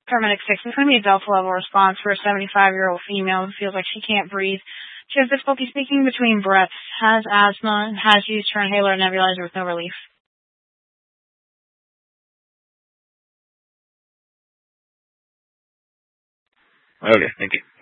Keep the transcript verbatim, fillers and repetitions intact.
paramedic six. It's going to be a delta level response for a seventy-five-year-old female who feels like she can't breathe. She has difficulty speaking between breaths, has asthma, and has used her inhaler and nebulizer with no relief. Okay, thank you.